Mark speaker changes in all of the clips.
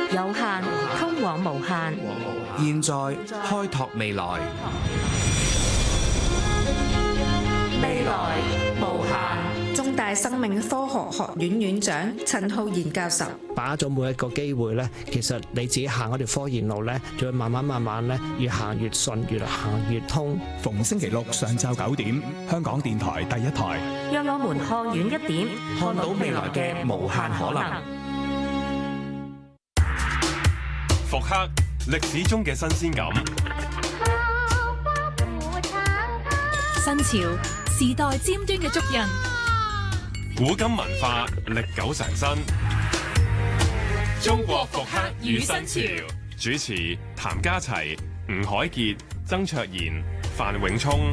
Speaker 1: 有限通往無限，
Speaker 2: 現在開拓未來，
Speaker 1: 未來無限。
Speaker 3: 中大生命科學學院院長陳浩然教授，
Speaker 4: 把握咗每一個機會咧，其實你自己行嗰條科研路咧，就會慢慢咧，越行越順，越行越通。
Speaker 5: 逢星期六上晝9點，香港電台第一台，
Speaker 1: 讓我們看遠一點，看到未來嘅無限可能。
Speaker 6: 復刻歷史中嘅新鮮感，
Speaker 7: 新潮時代尖端嘅足印，
Speaker 6: 古今文化歷久常新。中國復刻與新潮，主持譚家齊、吳凱傑、曾卓賢、范永聰。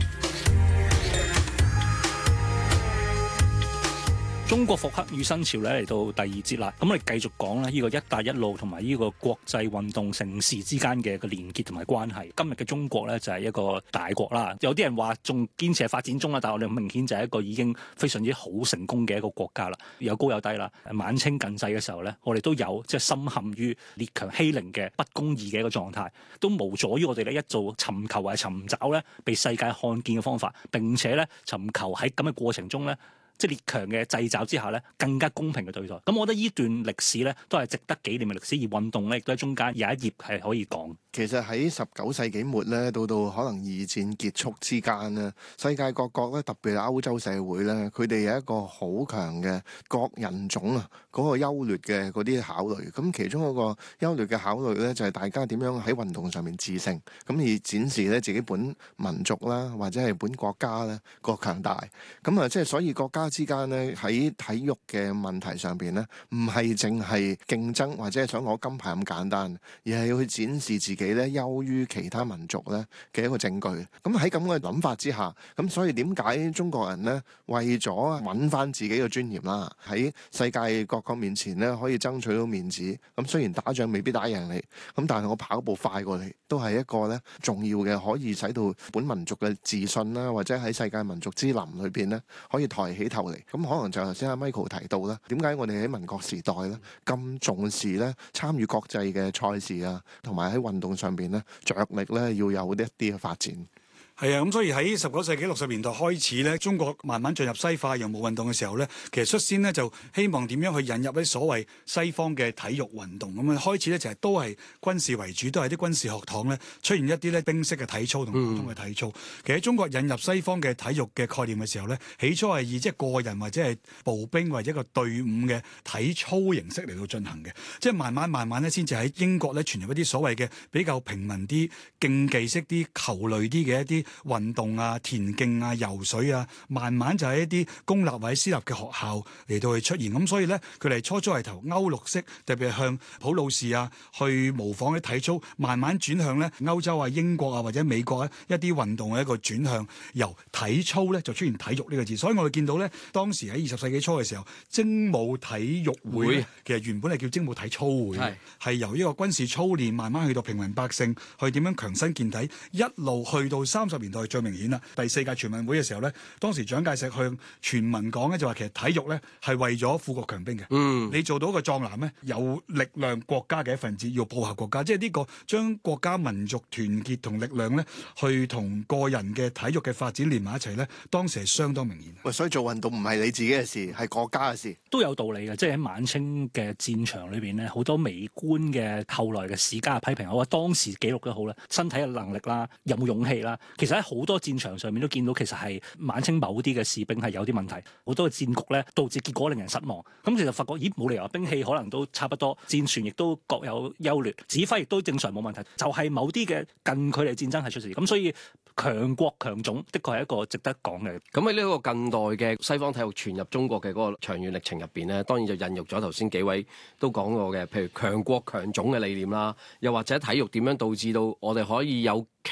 Speaker 8: 中國復刻與新潮咧嚟到第二節啦，咁我哋繼續講咧呢個一帶一路同埋呢個國際運動城市之間嘅個連結同埋關係。今日嘅中國咧就係一個大國啦，有啲人話仲堅持係發展中啦，但係我哋明顯就係一個已經非常之好成功嘅一個國家啦，有高有低啦。晚清近世嘅時候咧，我哋都有即係深陷於列強欺凌嘅不公義嘅一個狀態，都無阻於我哋咧一做尋求或者尋找咧被世界看見嘅方法，並且咧尋求喺咁嘅過程中咧，即係列強嘅掣肘之下咧，更加公平嘅對待。咁我覺得呢段歷史咧，都係值得紀念嘅歷史。而運動咧，亦都喺中間有一頁係可以講。
Speaker 9: 其實喺19世紀末咧，到可能二戰結束之間咧，世界各國咧，特別係歐洲社會咧，佢哋有一個好強嘅各人種啊嗰個優劣嘅嗰啲考慮。咁其中一個優劣嘅考慮咧，就係大家點樣喺運動上面致勝，咁而展示咧自己本民族啦，或者係本國家咧個強大。咁啊，即係所以國家之間咧喺體育嘅問題上邊咧，唔係淨係競爭或者係想攞金牌咁簡單，而係要去展示自己咧優於其他民族咧嘅一個證據。咁喺咁嘅諗法之下，咁所以點解中國人咧為咗揾翻自己嘅尊嚴啦，喺世界各國面前咧可以爭取到面子。咁雖然打仗未必打贏你，咁但係我跑步快過你，都係一個咧重要嘅，可以使到本民族嘅自信啦，或者喺世界民族之林裏邊咧可以抬起頭嚟。咁可能就頭先阿 Michael 提到啦，點解我哋喺民國時代咧咁重視咧參與國際嘅賽事啊，同埋喺運動上邊咧着力咧要有一啲嘅發展。
Speaker 10: 係啊，咁所以喺19世紀60年代開始咧，中國慢慢進入西化洋務運動嘅時候咧，其實率先咧就希望點樣去引入啲所謂西方嘅體育運動。咁啊開始咧就係都係軍事為主，都係啲軍事學堂咧出現一啲咧兵式嘅體操同普通嘅體操。其實喺中國引入西方嘅體育嘅概念嘅時候咧，起初係以即係個人或者係步兵或者一個隊伍嘅體操形式嚟到進行嘅，即係慢慢咧先至喺英國咧傳入一啲所謂嘅比較平民啲、競技式啲、球類啲嘅一啲運動啊、田徑啊、游水啊，慢慢就喺一啲公立或者私立嘅學校嚟到去出現。咁所以咧，佢哋初係投歐陸式，特別係向普魯士啊去模仿啲體操，慢慢轉向咧歐洲啊、英國啊或者美國啊一啲運動嘅一個轉向，由體操咧就出現體育呢個字。所以我哋見到咧，當時喺20世紀初嘅時候，精武體育會其實原本係叫精武體操會，係由一個軍事操練慢慢去到平民百姓去點樣強身健體，一路去到30年代最明顯啦。第4屆全運會嘅時候咧，當時蔣介石向全民講咧就話，其實體育咧係為咗富國強兵嘅。你做到一個壯男咧，有力量國家嘅一份子，要報效國家，即係呢個將國家民族團結同力量咧，去同個人嘅體育嘅發展連埋一齊咧，當時係相當明顯。
Speaker 9: 喂，所以做運動唔係你自己嘅事，係國家嘅事，
Speaker 8: 都有道理嘅。即係喺晚清嘅戰場裏邊咧，好多微觀嘅後來嘅史家批評，我話當時記錄都好啦，身體嘅能力啦，有冇勇氣啦，其實喺好多戰場上面都見到，其實係晚清某啲嘅士兵係有啲問題，好多嘅戰局咧導致結果令人失望。咁其實發覺，咦，冇理由兵器可能都差不多，戰船亦都各有優劣，指揮亦都正常冇問題，就係某啲嘅近距離戰爭係出事。咁所以強國強種的確係一個值得講嘅。
Speaker 11: 咁喺呢個近代嘅西方體育傳入中國嘅嗰個長遠歷程入邊咧，當然就孕育咗頭先幾位都講過嘅，譬如強國強種嘅理念啦，又或者體育點樣導致到我哋可以有